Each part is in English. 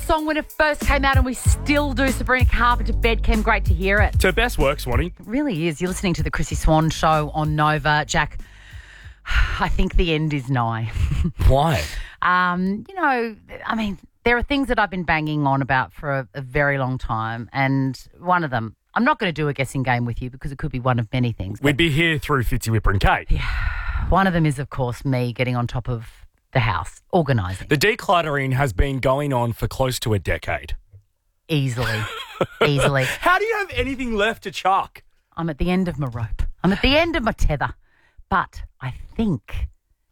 song when it first came out, and we still do. Sabrina Carpenter, Bedchem, great to hear it. It's her best work, Swanee. It really is. You're listening to the Chrissy Swan Show on Nova. Jack, I think the end is nigh. Why? There are things that I've been banging on about for a very long time, and one of them, I'm not going to do a guessing game with you because it could be one of many things. We'd be here through Fitzy, Whipper and Kate. Yeah. One of them is, of course, me getting on top of the house, organising. The decluttering has been going on for close to a decade. Easily. How do you have anything left to chuck? I'm at the end of my rope. I'm at the end of my tether. But I think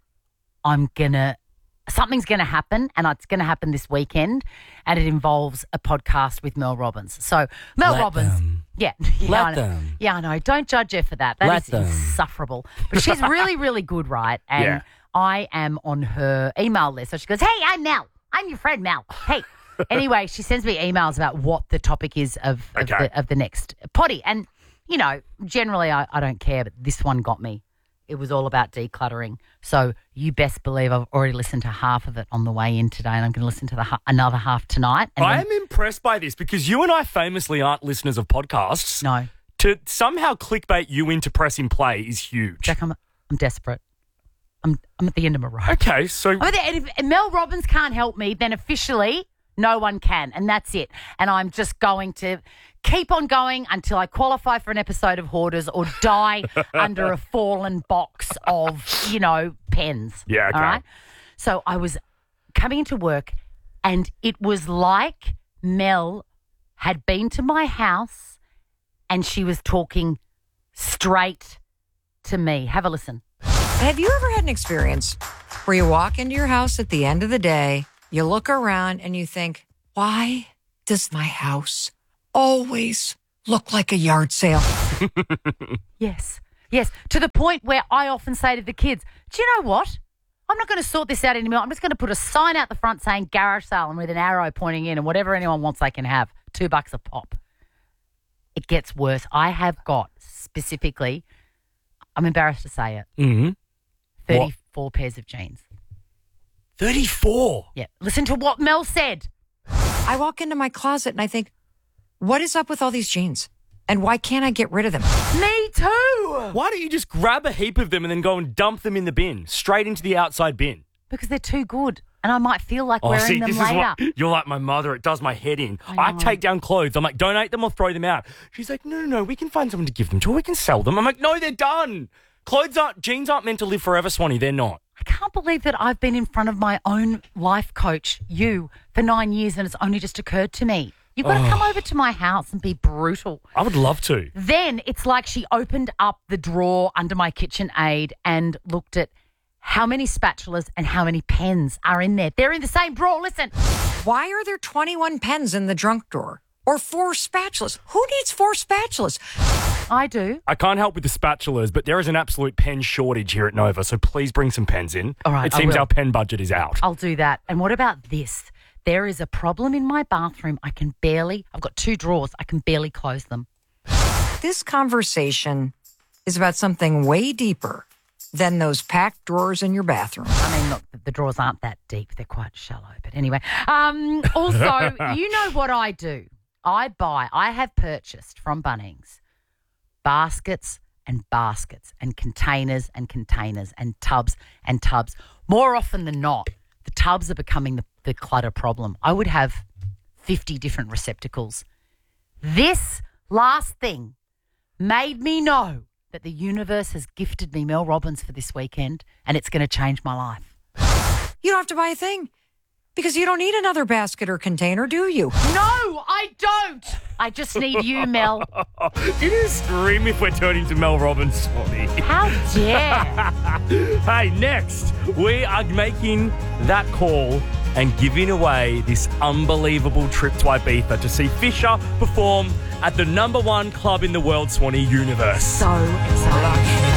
something's going to happen, and it's going to happen this weekend, and it involves a podcast with Mel Robbins. So, Mel Robbins. Yeah. Let them. Yeah, I know. Don't judge her for that. That is insufferable. But she's really, really good, right? And I am on her email list. So she goes, hey, I'm Mel. I'm your friend, Mel. Hey. Anyway, she sends me emails about what the topic is of the next potty. And, generally I don't care, but this one got me. It was all about decluttering. So you best believe I've already listened to half of it on the way in today, and I'm going to listen to another half tonight. And I am impressed by this because you and I famously aren't listeners of podcasts. No. To somehow clickbait you into pressing play is huge. Jack, I'm desperate. I'm at the end of my rope. Okay, so... And if Mel Robbins can't help me, then officially no one can, and that's it. And I'm just going to keep on going until I qualify for an episode of Hoarders or die under a fallen box of, pens. Yeah, okay. All right? So I was coming into work, and it was like Mel had been to my house and she was talking straight to me. Have a listen. Have you ever had an experience where you walk into your house at the end of the day, you look around and you think, why does my house always look like a yard sale? Yes. To the point where I often say to the kids, do you know what? I'm not going to sort this out anymore. I'm just going to put a sign out the front saying garage sale and with an arrow pointing in, and whatever anyone wants they can have. $2 a pop. It gets worse. I have got specifically, I'm embarrassed to say it, 34 pairs of jeans. 34? Yeah. Listen to what Mel said. I walk into my closet and I think, what is up with all these jeans? And why can't I get rid of them? Me too. Why don't you just grab a heap of them and then go and dump them in the bin, straight into the outside bin? Because they're too good. And I might feel like wearing them later. You're like my mother. It does my head in. I take down clothes. I'm like, donate them or throw them out. She's like, no, we can find someone to give them to. We can sell them. I'm like, no, they're done. Jeans aren't meant to live forever, Swanee. They're not. I can't believe that I've been in front of my own life coach, you, for 9 years, and it's only just occurred to me. You've got to come over to my house and be brutal. I would love to. Then it's like she opened up the drawer under my KitchenAid and looked at how many spatulas and how many pens are in there. They're in the same drawer. Listen. Why are there 21 pens in the junk drawer? Or 4 spatulas? Who needs 4 spatulas? I do. I can't help with the spatulas, but there is an absolute pen shortage here at Nova, so please bring some pens in. All right, it seems our pen budget is out. I'll do that. And what about this? There is a problem in my bathroom. I've got 2 drawers. I can barely close them. This conversation is about something way deeper than those packed drawers in your bathroom. I mean, look, the drawers aren't that deep. They're quite shallow. But anyway, also, you know what I do? I have purchased from Bunnings baskets and containers and containers and tubs and tubs. More often than not, the tubs are becoming the clutter problem. I would have 50 different receptacles. This last thing made me know that the universe has gifted me Mel Robbins for this weekend, and it's going to change my life. You don't have to buy a thing because you don't need another basket or container, do you? No, I don't. I just need you, Mel. You just scream if we're turning to Mel Robbins, Swanee. How dare. Hey, next, we are making that call and giving away this unbelievable trip to Ibiza to see Fisher perform at the #1 club in the world, Swanee, Universe. So exciting.